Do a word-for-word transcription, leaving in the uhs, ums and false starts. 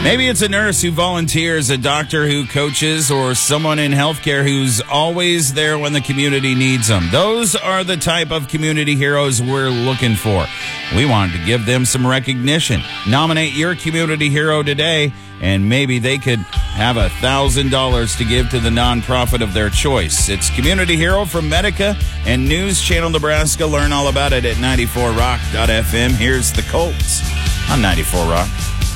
Maybe it's a nurse who volunteers, a doctor who coaches, or someone in healthcare who's always there when the community needs them. Those are the type of community heroes we're looking for. We wanted to give them some recognition. Nominate your community hero today, and maybe they could have a thousand dollars to give to the nonprofit of their choice. It's Community Hero from Medica and News Channel Nebraska. Learn all about it at ninety-four rock dot f m. Here's the Colts on ninety-four Rock.